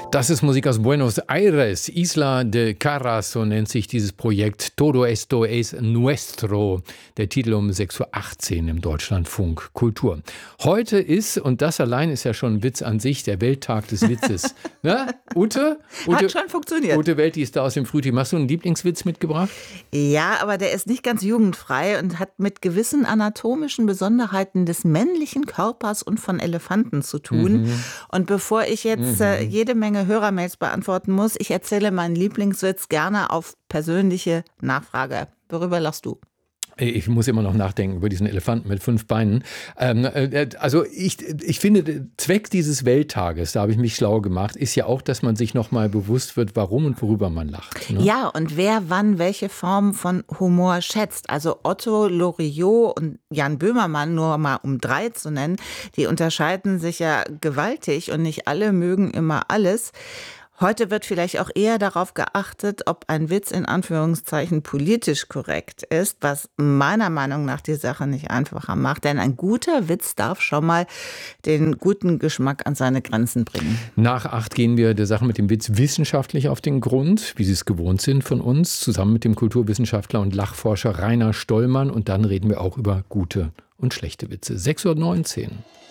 Das ist Musik aus Buenos Aires, Isla de Caras, so nennt sich dieses Projekt. Todo esto es nuestro, der Titel um 6.18 Uhr im Deutschlandfunk Kultur. Heute ist, und das allein ist ja schon ein Witz an sich, der Welttag des Witzes. Na, Ute? Hat schon funktioniert. Ute Welt, die ist da aus dem Frühteam. Hast du einen Lieblingswitz mitgebracht? Ja, aber der ist nicht ganz jugendfrei und hat mit gewissen anatomischen Besonderheiten des männlichen Körpers und von Elefanten zu tun. Und bevor ich jetzt jede Menge Hörermails beantworten muss, ich erzähle meinen Lieblingswitz gerne auf persönliche Nachfrage. Worüber lachst du? Ich muss immer noch nachdenken über diesen Elefanten mit 5 Beinen. Also ich finde, Zweck dieses Welttages, da habe ich mich schlau gemacht, ist ja auch, dass man sich nochmal bewusst wird, warum und worüber man lacht. Ne? Ja, und wer wann welche Form von Humor schätzt. Also Otto Loriot und Jan Böhmermann, nur mal um 3 zu nennen, die unterscheiden sich ja gewaltig und nicht alle mögen immer alles. Heute wird vielleicht auch eher darauf geachtet, ob ein Witz in Anführungszeichen politisch korrekt ist, was meiner Meinung nach die Sache nicht einfacher macht. Denn ein guter Witz darf schon mal den guten Geschmack an seine Grenzen bringen. Nach 8 gehen wir der Sache mit dem Witz wissenschaftlich auf den Grund, wie Sie es gewohnt sind von uns, zusammen mit dem Kulturwissenschaftler und Lachforscher Rainer Stollmann. Und dann reden wir auch über gute und schlechte Witze. 6.19 Uhr.